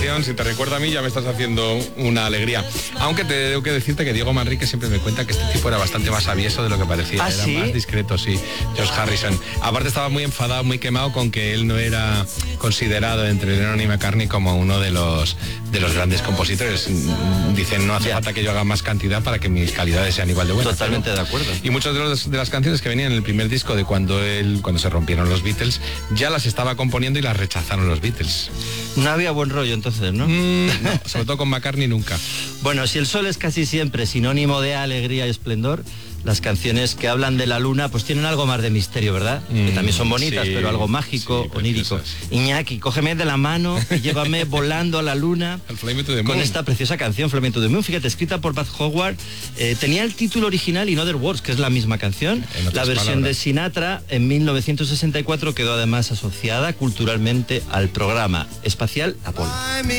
canción, si te recuerda a mí, ya me estás haciendo una alegría. Aunque tengo que decirte que Diego Manrique siempre me cuenta que este tipo era bastante más avieso de lo que parecía. ¿Ah, era sí? más discreto, sí. Josh Harrison. Aparte estaba muy enfadado, muy quemado con que él no era considerado entre Lennon y McCartney como uno de los grandes compositores. Dicen, no hace falta que yo haga más cantidad para que mis calidades sean igual de buenas. Totalmente de acuerdo. Y muchas de las canciones que venían en el primer disco de cuando se rompieron los Beatles, ya las estaba componiendo y las rechazaron los Beatles. No había buen rollo entonces, ¿no? No, sobre todo con McCartney nunca. Bueno, si el sol es casi siempre sinónimo de alegría y esplendor, las canciones que hablan de la luna pues tienen algo más de misterio, ¿verdad? Que también son bonitas, sí, pero algo mágico, sí, onírico. preciosas. Iñaki, cógeme de la mano y llévame volando a la luna. Al Fly Me to the Con Moon. esta preciosa canción, Fly Me to the Moon, fíjate, escrita por Bud Howard. Tenía el título original In Other Words, que es la misma canción. La versión de Sinatra en 1964 quedó además asociada culturalmente al programa espacial Apolo.